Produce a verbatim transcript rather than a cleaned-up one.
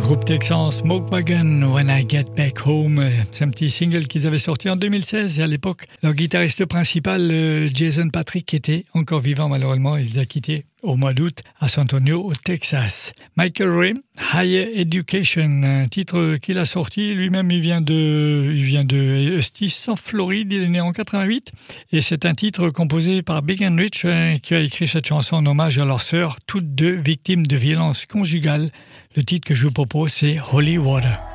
groupe texan Smoke Wagon, When I Get Back Home. C'est un petit single qu'ils avaient sorti en deux mille seize et à l'époque, leur guitariste principal, Jason Patrick, était encore vivant malheureusement. Il les a quittés au mois d'août à San Antonio, au Texas. Michael Ray, Higher Education, un titre qu'il a sorti. Lui-même, il vient de, il vient de Eustis, en Floride. Il est né en quatre-vingt-huit et c'est un titre composé par Big and Rich qui a écrit cette chanson en hommage à leurs sœurs, toutes deux victimes de violences conjugales. Le titre que je vous propose, c'est Holy Water.